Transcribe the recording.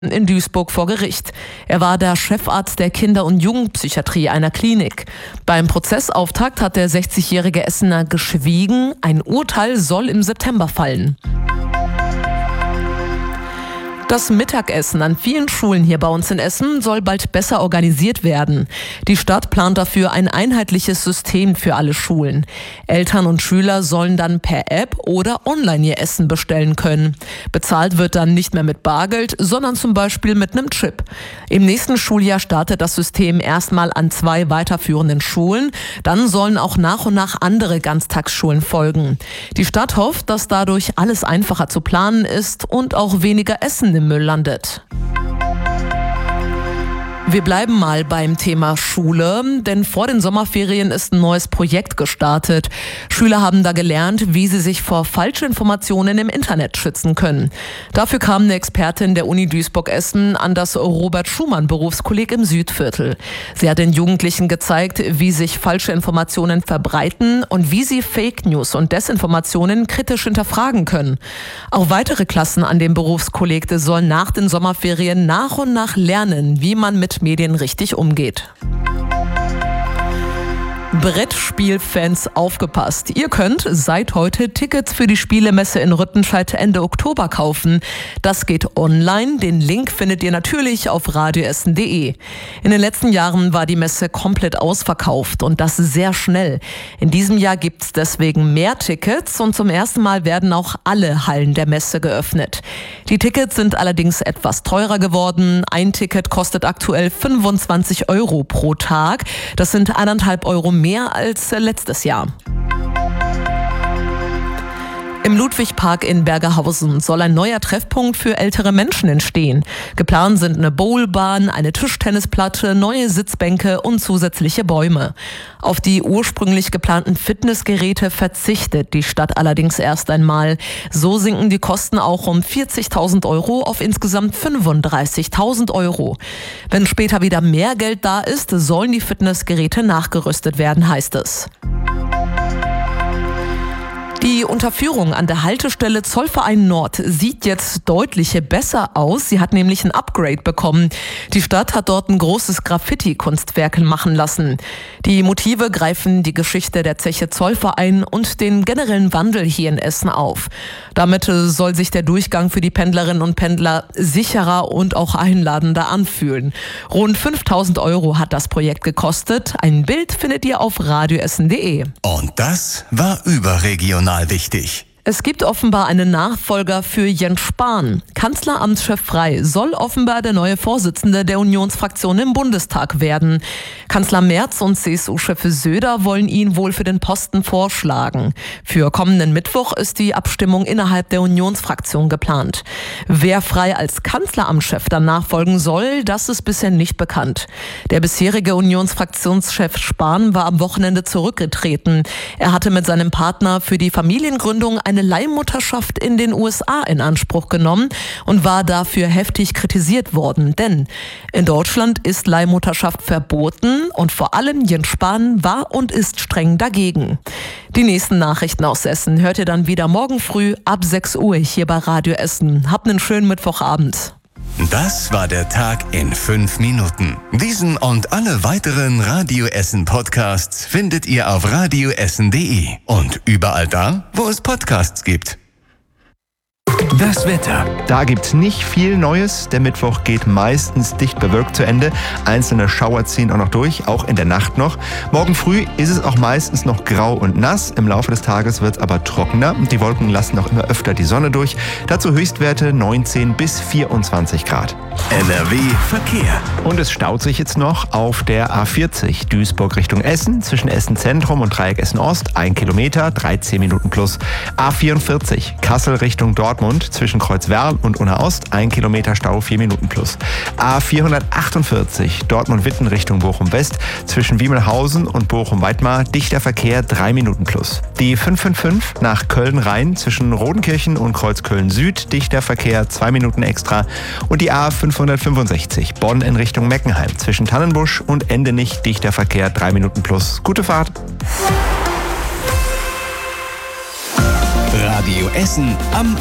in Duisburg vor Gericht. Er war der Chefarzt der Kinder- und Jugendpsychiatrie einer Klinik. Beim Prozessauftakt hat der 60-jährige Essener geschwiegen. Ein Urteil soll im September fallen. Das Mittagessen an vielen Schulen hier bei uns in Essen soll bald besser organisiert werden. Die Stadt plant dafür ein einheitliches System für alle Schulen. Eltern und Schüler sollen dann per App oder online ihr Essen bestellen können. Bezahlt wird dann nicht mehr mit Bargeld, sondern zum Beispiel mit einem Chip. Im nächsten Schuljahr startet das System erstmal an 2 weiterführenden Schulen. Dann sollen auch nach und nach andere Ganztagsschulen folgen. Die Stadt hofft, dass dadurch alles einfacher zu planen ist und auch weniger Essen im Müll landet. Wir bleiben mal beim Thema Schule, denn vor den Sommerferien ist ein neues Projekt gestartet. Schüler haben da gelernt, wie sie sich vor Falschinformationen im Internet schützen können. Dafür kam eine Expertin der Uni Duisburg-Essen an das Robert-Schumann-Berufskolleg im Südviertel. Sie hat den Jugendlichen gezeigt, wie sich falsche Informationen verbreiten und wie sie Fake News und Desinformationen kritisch hinterfragen können. Auch weitere Klassen an dem Berufskolleg sollen nach den Sommerferien nach und nach lernen, wie man mit Medien richtig umgeht. Brettspielfans aufgepasst. Ihr könnt seit heute Tickets für die Spielemesse in Rüttenscheid Ende Oktober kaufen. Das geht online. Den Link findet ihr natürlich auf radioessen.de. In den letzten Jahren war die Messe komplett ausverkauft und das sehr schnell. In diesem Jahr gibt es deswegen mehr Tickets und zum ersten Mal werden auch alle Hallen der Messe geöffnet. Die Tickets sind allerdings etwas teurer geworden. Ein Ticket kostet aktuell 25 € pro Tag. Das sind 1,5 € mehr als letztes Jahr. Im Ludwigpark in Bergerhausen soll ein neuer Treffpunkt für ältere Menschen entstehen. Geplant sind eine Bowlbahn, eine Tischtennisplatte, neue Sitzbänke und zusätzliche Bäume. Auf die ursprünglich geplanten Fitnessgeräte verzichtet die Stadt allerdings erst einmal. So sinken die Kosten auch um 40.000 € auf insgesamt 35.000 €. Wenn später wieder mehr Geld da ist, sollen die Fitnessgeräte nachgerüstet werden, heißt es. Die Unterführung an der Haltestelle Zollverein Nord sieht jetzt deutlich besser aus. Sie hat nämlich ein Upgrade bekommen. Die Stadt hat dort ein großes Graffiti-Kunstwerk machen lassen. Die Motive greifen die Geschichte der Zeche Zollverein und den generellen Wandel hier in Essen auf. Damit soll sich der Durchgang für die Pendlerinnen und Pendler sicherer und auch einladender anfühlen. Rund 5.000 € hat das Projekt gekostet. Ein Bild findet ihr auf radioessen.de. Und das war überregional wichtig. Es gibt offenbar einen Nachfolger für Jens Spahn. Kanzleramtschef Frey soll offenbar der neue Vorsitzende der Unionsfraktion im Bundestag werden. Kanzler Merz und CSU-Chef Söder wollen ihn wohl für den Posten vorschlagen. Für kommenden Mittwoch ist die Abstimmung innerhalb der Unionsfraktion geplant. Wer Frey als Kanzleramtschef dann nachfolgen soll, das ist bisher nicht bekannt. Der bisherige Unionsfraktionschef Spahn war am Wochenende zurückgetreten. Er hatte mit seinem Partner für die Familiengründung eine Leihmutterschaft in den USA in Anspruch genommen und war dafür heftig kritisiert worden. Denn in Deutschland ist Leihmutterschaft verboten und vor allem Jens Spahn war und ist streng dagegen. Die nächsten Nachrichten aus Essen hört ihr dann wieder morgen früh ab 6 Uhr hier bei Radio Essen. Habt einen schönen Mittwochabend. Das war der Tag in 5 Minuten. Diesen und alle weiteren Radio Essen Podcasts findet ihr auf radioessen.de und überall da, wo es Podcasts gibt. Das Wetter. Da gibt's nicht viel Neues. Der Mittwoch geht meistens dicht bewölkt zu Ende. Einzelne Schauer ziehen auch noch durch, auch in der Nacht noch. Morgen früh ist es auch meistens noch grau und nass. Im Laufe des Tages wird es aber trockener. Die Wolken lassen auch immer öfter die Sonne durch. Dazu Höchstwerte 19 bis 24 Grad. NRW Verkehr. Und es staut sich jetzt noch auf der A40 Duisburg Richtung Essen zwischen Essen Zentrum und Dreieck Essen Ost 1 Kilometer, 13 Minuten plus. A44 Kassel Richtung Dortmund zwischen Kreuzwerl und Unna Ost 1 Kilometer Stau 4 Minuten plus. A448 Dortmund-Witten Richtung Bochum West zwischen Wiemelhausen und Bochum-Weidmar dichter Verkehr 3 Minuten plus. Die 555 nach Köln-Rhein zwischen Rodenkirchen und Kreuzköln Süd dichter Verkehr 2 Minuten extra und die A565 Bonn in Richtung Meckenheim zwischen Tannenbusch und Endenich dichter Verkehr 3 Minuten plus. Gute Fahrt! Radio Essen am